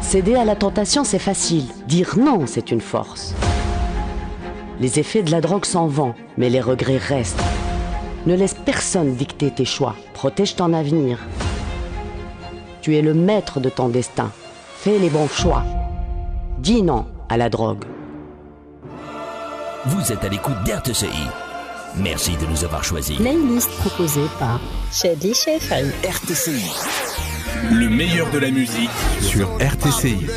Céder à la tentation, c'est facile. Dire non, c'est une force. Les effets de la drogue s'en vont, mais les regrets restent. Ne laisse personne dicter tes choix. Protège ton avenir. Tu es le maître de ton destin. Fais les bons choix. Dis non à la drogue. Vous êtes à l'écoute d'RTCI. Merci de nous avoir choisis. Playlist proposée par Shady Sheffield. RTCI. Le meilleur de la musique sur RTCI.